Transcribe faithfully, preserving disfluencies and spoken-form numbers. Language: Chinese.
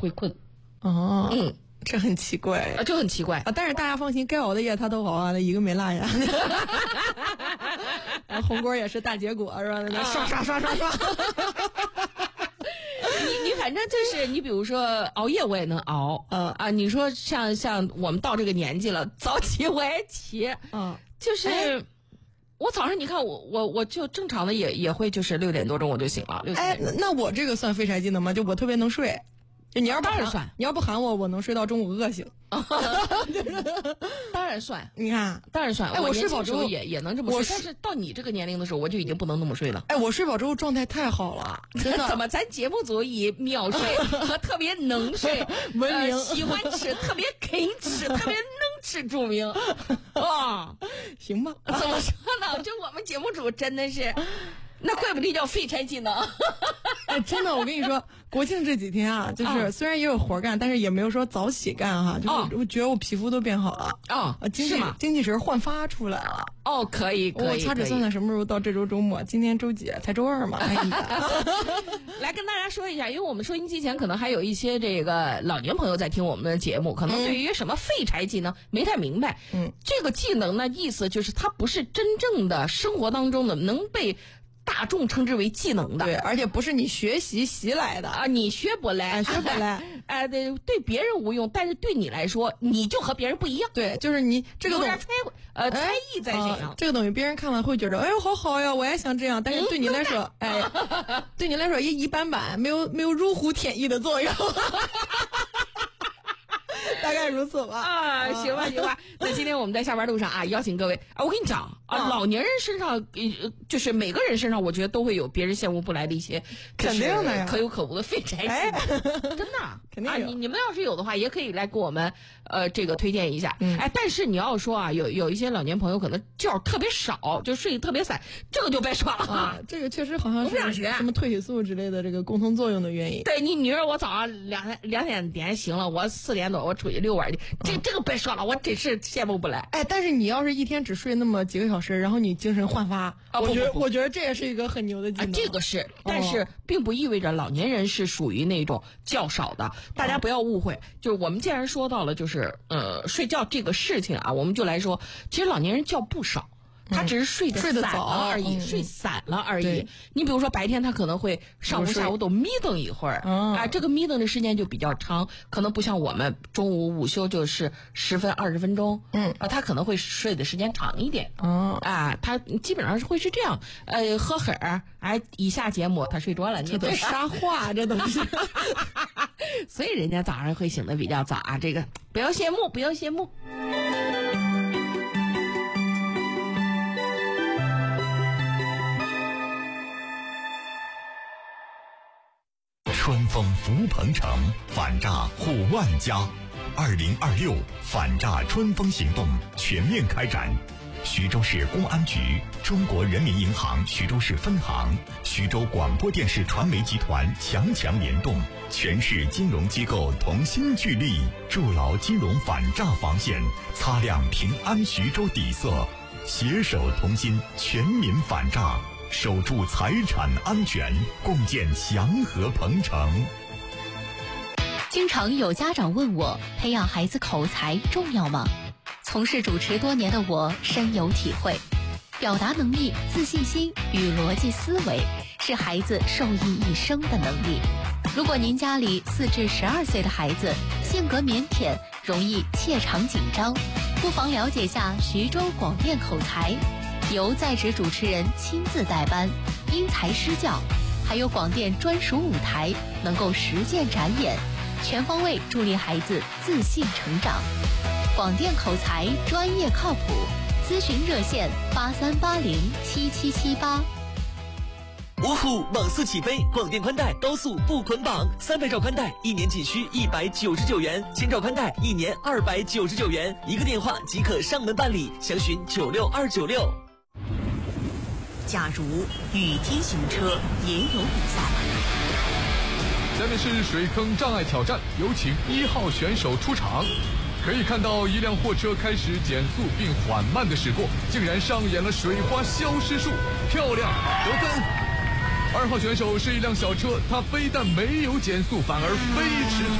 会困。 哦， 嗯， 这很奇怪啊，就很奇怪啊。但是大家放心，该熬的夜他都熬啊，一个没落下。红锅也是大结果是吧？那刷刷刷刷刷。 你你反正就是你比如说熬夜我也能熬， 嗯啊，你说像像我们到这个年纪了，早起我也起， 嗯， 就是。哎我早上你看我我我就正常的也也会就是六点多钟我就醒了。 哎，那我这个算废柴技能吗？就我特别能睡，就你要不当然算， 你要不喊我，我能睡到中午饿醒。 当然算， 你看， 当然算。 哎，我睡饱之后也也能这么睡，但是到你这个年龄的时候，我就已经不能那么睡了。 哎，我睡饱之后状态太好了，真的。 怎么咱节目组以秒睡和特别能睡闻名、 呃，喜欢吃、特别肯吃、特别能吃著名啊？ 行吧？ 怎么说呢？就我们节目组真的是。那怪不得叫废柴技能。 哎，真的，我跟你说，国庆这几天啊，就是、哦、虽然也有活干，但是也没有说早起干哈，就是我觉得我皮肤都变好了啊， 哦、精气精气神焕发出来了。 哦，可以可以。 我掐指算算什么时候到这周周末？今天周几？才周二嘛。哎呀， 来跟大家说一下，因为我们收音机前可能还有一些这个老年朋友在听我们的节目，可能对于什么废柴技能没太明白。 嗯， 这个技能呢，意思就是它不是真正的生活当中的能被。大众称之为技能的， 对，而且不是你学习习来的啊，你学不来， 学不来， 哎，对，对别人无用，但是对你来说，你就和别人不一样。 对，就是你这个有点才呃才艺在身上、 呃。这个东西别人看了会觉得，哎呦，好好呀，我也想这样，但是对你来说， 嗯、 哎，对你来说也一般般，没有没有如虎添翼的作用。大概如此吧啊，行吧行吧。那今天我们在下班路上啊，邀请各位啊，我跟你讲啊， 啊老年人身上呃，就是每个人身上，我觉得都会有别人羡慕不来的一些， 肯定的呀， 可有可无的废柴技能， 哎、 真的肯定有。 啊，你你们要是有的话，也可以来给我们呃这个推荐一下。 嗯、 哎，但是你要说啊，有有一些老年朋友可能觉特别少，就睡得特别散，这个就别说了啊。这个确实好像是什么褪黑素之类的这个共同作用的原因。 对你，你说我早上两两点点醒了，我四点多我出去遛弯去，这这个别说了，我真是羡慕不来。 哎，但是你要是一天只睡那么几个小时，然后你精神焕发， 啊、 我觉得不不不我觉得这也是一个很牛的技能。 啊、这个是，但是并不意味着老年人是属于那种较少的，大家不要误会。就是我们既然说到了就是呃睡觉这个事情啊，我们就来说，其实老年人觉不少。他只是睡得睡得散了而已， 嗯、 睡散了而已。你比如说白天他可能会上午下午都眯瞪一会儿，啊、 嗯呃，这个眯瞪的时间就比较长，可能不像我们中午午休就是十分二十分钟， 嗯， 啊、呃，他可能会睡的时间长一点， 嗯， 啊、呃，他基本上是会是这样，呃，呵呵儿，哎，以下节目他睡着了， 这都沙话，这都是， 所以人家早上会醒得比较早啊，这个不要羡慕，不要羡慕。 春风福鹏城，反诈护万家。二零二六反诈春风行动全面开展。徐州市公安局、中国人民银行徐州市分行、徐州广播电视传媒集团强强联动，全市金融机构同心聚力，筑牢金融反诈防线，擦亮平安徐州底色，携手同心，全民反诈。守住财产安全，共建祥和鹏城。 经常有家长问我，培养孩子口才重要吗？从事主持多年的我深有体会，表达能力、自信心与逻辑思维是孩子受益一生的能力。如果您家里四至十二岁的孩子性格腼腆，容易怯场紧张，不妨了解下徐州广电口才。由在职主持人亲自带班，因材施教，还有广电专属舞台，能够实践展演，全方位助力孩子自信成长。广电口才专业靠谱，咨询热线八三八零七七七八。 芜湖网速起飞，广电宽带高速不捆绑，三百兆宽带一年仅需一百九十九元，千兆宽带一年二百九十九元，一个电话即可上门办理，详询九六二九六。 假如雨天行车也有比赛。 下面是水坑障碍挑战，有请一号选手出场。可以看到一辆货车开始减速并缓慢的驶过，竟然上演了水花消失术，漂亮，得分。二号选手是一辆小车，它非但没有减速，反而飞驰